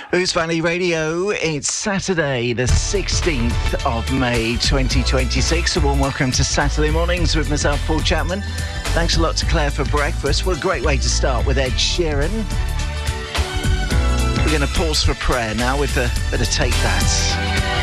Ouse Valley Radio, it's Saturday, the 16th of May 2026. A warm welcome to Saturday Mornings with myself, Paul Chapman. Thanks a lot to Claire for breakfast. What a great way to start with Ed Sheeran. We're going to pause for prayer now with a bit of Take That.